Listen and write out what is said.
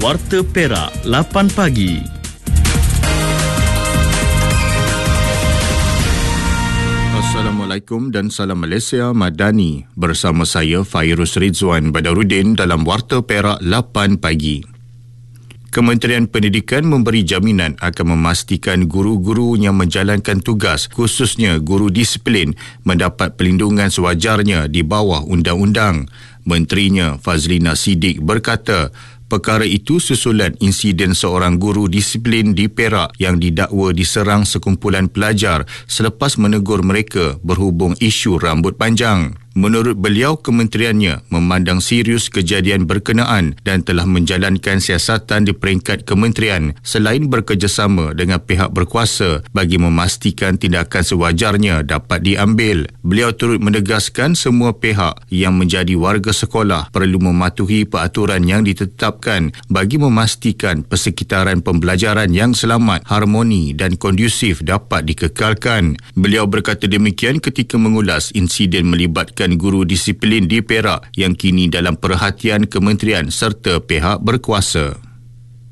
Warta Perak 8 pagi. Assalamualaikum dan salam Malaysia Madani. Bersama saya Fairuz Rizwan Badarudin dalam Warta Perak 8 pagi. Kementerian Pendidikan memberi jaminan akan memastikan guru-guru yang menjalankan tugas, khususnya guru disiplin, mendapat perlindungan sewajarnya di bawah undang-undang. Menterinya Fazlina Siddiq berkata, perkara itu susulan insiden seorang guru disiplin di Perak yang didakwa diserang sekumpulan pelajar selepas menegur mereka berhubung isu rambut panjang. Menurut beliau, kementeriannya memandang serius kejadian berkenaan dan telah menjalankan siasatan di peringkat kementerian selain bekerjasama dengan pihak berkuasa bagi memastikan tindakan sewajarnya dapat diambil. Beliau turut menegaskan semua pihak yang menjadi warga sekolah perlu mematuhi peraturan yang ditetapkan bagi memastikan persekitaran pembelajaran yang selamat, harmoni dan kondusif dapat dikekalkan. Beliau berkata demikian ketika mengulas insiden melibatkan guru disiplin di Perak yang kini dalam perhatian kementerian serta pihak berkuasa.